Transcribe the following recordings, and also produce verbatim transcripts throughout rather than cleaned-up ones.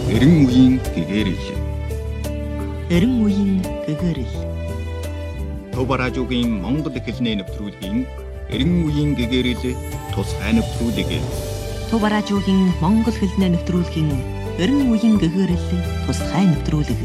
Эрен үеийн гэгэрэл. Эрен үеийн гэгэрэл. Төв радиогийн Монгол хэлний нэвтрүүлгийн Эрен үеийн гэгэрэл тусгай нэвтрүүлэг. Төв радиогийн Монгол хэлний нэвтрүүлгийн Эрен үеийн гэгэрэл тусгай нэвтрүүлэг.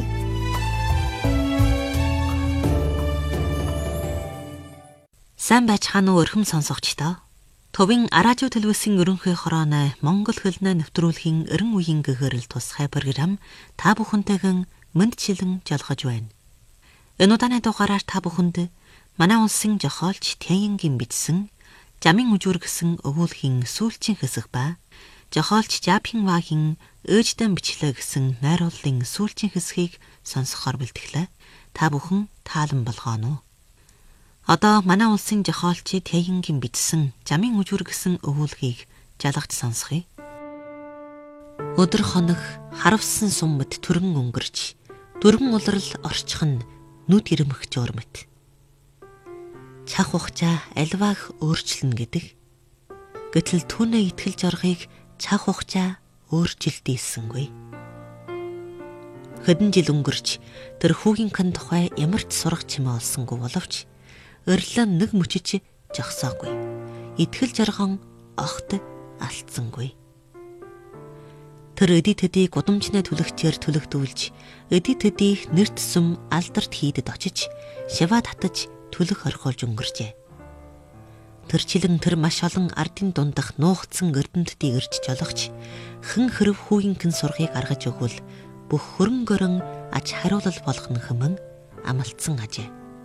Сайн байцгаана уу өрхөм сонсогчдоо. Төвийн радио телевизийн ерөнхий хорооны Монгол хэлний нэвтрүүлгийн Эрен үеийн гэгэрэл тусгай програм та бүхэнтэйгэн мэндчилэн жолгож байна. Энэ удааны дугаараар та бүхэнд манай улсын жохоолч Тяньянгийн бичсэн Жамын үжүр гэсэн өвүүлгийн сүүлчийн хэсэг ба жохоолч Жапхинвагийн өөждөн бичлээ гэсэн найрууллын сүүлчийн хэсгийг сонсохоор бэлтгэлээ. Та бүхэн таалан болгоно. Одоо манай улсын жохоолч Тяньянгийн бичсэн Жамын үжүр гэсэн өвүүлгийг жалгаж сонсгоё. Өдөр хоног харавсан сум мэт түргэн өнгөрч, дөрвөн улрал орчих нь нүд ирмэх журмэт. Чах ухчаа альваах өөрчлөн гэдэг. Гэтэл түүнээ итгэл жоргыг чах ухчаа өөрчилдийсэнгүй. Хэдэн жил өнгөрч тэр хүүгийнхэн тухай ямар ч сурах чимээ олсонгүй боловч өрлөө нэг мөчөж жогсоогүй. Итгэл жоргон огт алдсангүй. Тэр эди төдий гудамжны түлэгчээр түлэгдүүлж, эди төдий нэрт сүм алдарт хийдэд очиж, шиваа татаж түлэх орхиулж өнгөрчээ. Тэрчлэн тэр маш олон ардын дундах нуугдсан эрдэмтдийг ирж жологч, хэн хэрв хүүгийнхэн сургыг гаргаж өгвөл бүх хөрөнгөрөн аж хариулал болох нь хэмээн амлалтсан ажээ.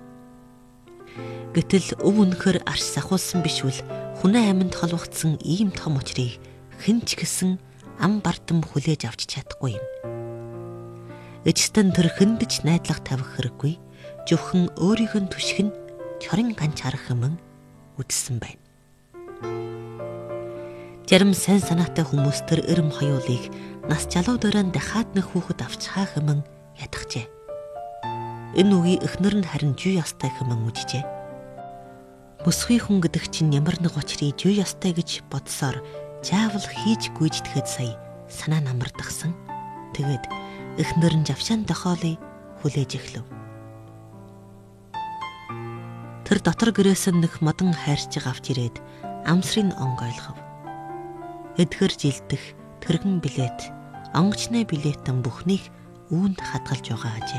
Гэтэл өв үнэхэр арш сахуулсан бишвэл хүнээ аминд холбогдсон ийм том учрыг хэн ч гэсэн ам бардам хүлээж авч чадахгүй юм. Эцэстэн тэр хиндэж найдлага тавих хэрэггүй, зөвхөн өөрийнх нь түшиг нь чорын ганч харах хэмээн үдсэн байна. Зарим сайн санаатай хүмүүс тэр эрэм хоёулыг нас залуу дөрөнд дахиад нэг хүүхэд авчхаа хэмээн ядахжээ. Энэ үгийг эхнэр нь харин жүй ястай хэмээн үжижээ. Бүсгүй хүн гэдэг чинь ямар нэг учрыг жүй ястай гэж бодсоор заавал хийж гүйждэхэд сая санаа намардагсан. Тэгээд эхнэр нь завшаан дохоолыг хүлээж эхлэв. Тэр дотор гэрээс нэг модон хайрчиг авч ирээд амсрын онг ойлгов. Эдгэр жилдэх тэргэн билет, онгочны билетэн бүхнийг үүнд хадгалж байгаа ажээ.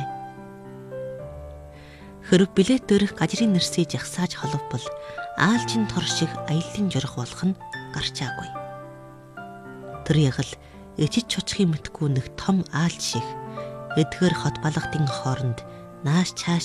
Хэрв билет дээрх гажрын нэрсийг жагсааж холбол аалжин тор шиг аяллаа журах болох нь гарчаагүй. Тэр яг л ичиж чучхын мэтгүй нэг том аалж шиг эдгээр хот балгадын хооронд нааш чааш